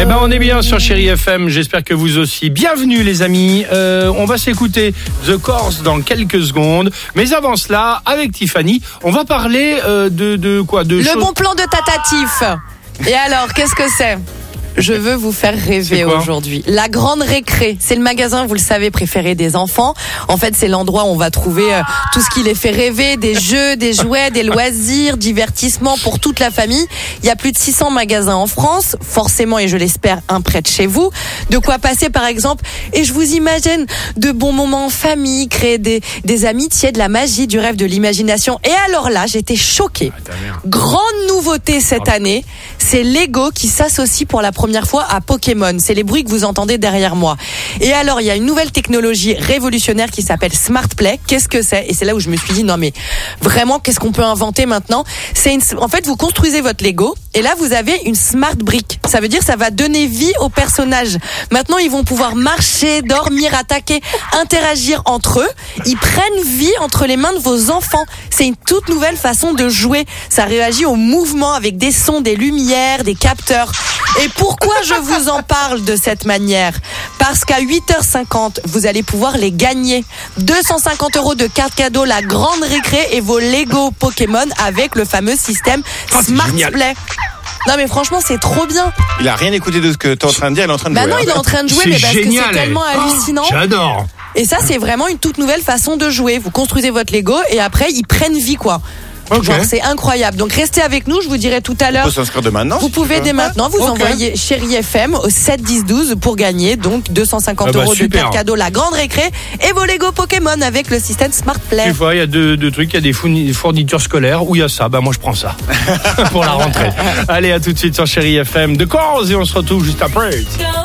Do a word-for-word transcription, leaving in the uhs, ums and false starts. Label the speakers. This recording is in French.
Speaker 1: ben on est bien sur Chérie F M, j'espère que vous aussi. Bienvenue les amis, euh, on va s'écouter The Corrs dans quelques secondes. Mais avant cela, avec Tiffany, on va parler euh, de, de quoi de
Speaker 2: Le
Speaker 1: choses...
Speaker 2: bon plan de Tatatif. Et alors, qu'est-ce que c'est ? Je veux vous faire rêver aujourd'hui. La Grande Récré, c'est le magasin, vous le savez, préféré des enfants. En fait, c'est l'endroit où on va trouver euh, tout ce qui les fait rêver, des jeux, des jouets, des loisirs, divertissements pour toute la famille. Il y a plus de six cents magasins en France, forcément, et je l'espère, un près de chez vous. De quoi passer, par exemple, et je vous imagine de bons moments en famille, créer des, des amitiés, de la magie, du rêve, de l'imagination. Et alors là, j'étais choquée. Grande nouveauté cette année, c'est Lego qui s'associe pour la première fois à Pokémon. C'est les bruits que vous entendez derrière moi. Et alors, il y a une nouvelle technologie révolutionnaire qui s'appelle Smart Play. Qu'est-ce que c'est ? Et c'est là où je me suis dit, non mais vraiment, qu'est-ce qu'on peut inventer maintenant ? C'est une... En fait, vous construisez votre Lego et là, vous avez une Smart Brick. Ça veut dire que ça va donner vie aux personnages. Maintenant, ils vont pouvoir marcher, dormir, attaquer, interagir entre eux. Ils prennent vie entre les mains de vos enfants. C'est une toute nouvelle façon de jouer. Ça réagit au mouvement avec des sons, des lumières, des capteurs. Et pourquoi je vous en parle de cette manière ? Parce qu'à huit heures cinquante, vous allez pouvoir les gagner. deux cent cinquante euros de carte cadeau, la Grande Récré et vos Lego Pokémon avec le fameux système oh, Smart Play. Non mais franchement c'est trop bien.
Speaker 3: Il a rien écouté de ce que tu es en train de dire, il est en train de
Speaker 2: bah
Speaker 3: jouer.
Speaker 2: Bah non, il est en train de jouer,
Speaker 1: c'est
Speaker 2: mais parce
Speaker 1: génial,
Speaker 2: que c'est tellement
Speaker 1: oh,
Speaker 2: hallucinant.
Speaker 1: J'adore.
Speaker 2: Et ça c'est vraiment une toute nouvelle façon de jouer. Vous construisez votre Lego et après ils prennent vie quoi. Okay. Genre c'est incroyable. Donc restez avec nous, je vous dirai tout à l'heure.
Speaker 3: On peut s'inscrire dès maintenant.
Speaker 2: Vous
Speaker 3: si
Speaker 2: pouvez dès maintenant vous okay. envoyer Chérie F M au sept dix douze pour gagner donc deux cent cinquante ah bah, euros super. de carte cadeau, la Grande Récré et vos Lego Pokémon avec le système Smart Play.
Speaker 1: Tu vois, il y a deux, deux trucs, il y a des fournitures scolaires où il y a ça. Bah moi je prends ça pour la rentrée. Allez, à tout de suite sur Chérie F M de Corrs et on se retrouve juste après.